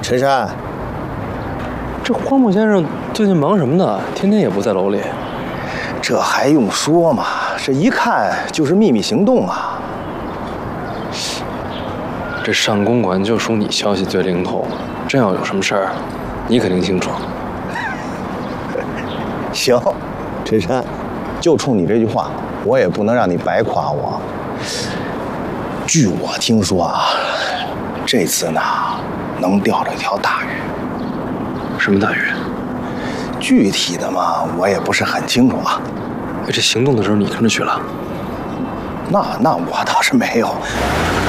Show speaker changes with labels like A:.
A: 陈山，
B: 这荒木先生最近忙什么呢？天天也不在楼里。
A: 这还用说吗？这一看就是秘密行动啊！
B: 这上公馆就属你消息最灵通，真要有什么事儿，你肯定清楚。
A: 行，陈山，就冲你这句话，我也不能让你白夸我。据我听说啊，这次呢，能钓着一条大鱼。
B: 什么大鱼？
A: 具体的嘛，我也不是很清楚啊。
B: 这行动的时候你跟着去了？
A: 那我倒是没有。